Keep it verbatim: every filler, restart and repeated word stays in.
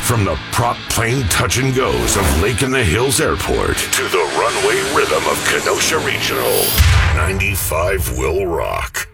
From the prop plane touch and goes of Lake in the Hills Airport to the runway rhythm of Kenosha Regional, ninety-five will rock.